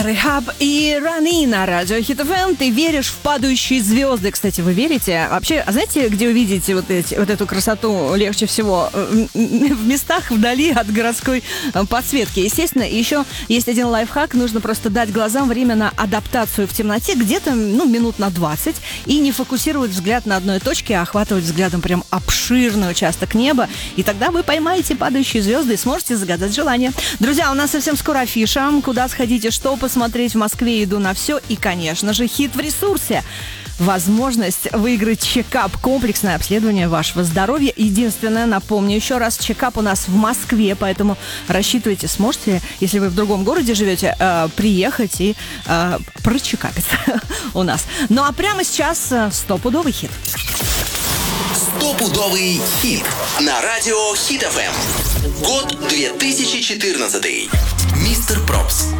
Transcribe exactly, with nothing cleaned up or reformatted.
Рехаб и Рани на радио Хит эф эм. Ты веришь в падающие звезды? Кстати, вы верите? Вообще, а знаете, где увидите вот, эти, вот эту красоту легче всего? В местах вдали от городской подсветки. Естественно, еще есть один лайфхак. Нужно просто дать глазам время на адаптацию в темноте, где-то ну, минут на двадцать, и не фокусировать взгляд на одной точке, а охватывать взглядом прям обширный участок неба. И тогда вы поймаете падающие звезды и сможете загадать желание. Друзья, у нас совсем скоро афиша. Куда сходите, что посмотреть в Москве, иду на все. И, конечно же, хит в ресурсе. Возможность выиграть чекап, комплексное обследование вашего здоровья. Единственное, напомню еще раз, чекап у нас в Москве, поэтому рассчитывайте, сможете, если вы в другом городе живете, э, приехать и э, прочекапиться у нас. Ну а прямо сейчас э, стопудовый хит. Стопудовый хит на радио Хит эф эм. Год две тысячи четырнадцатый. Мистер Пропс.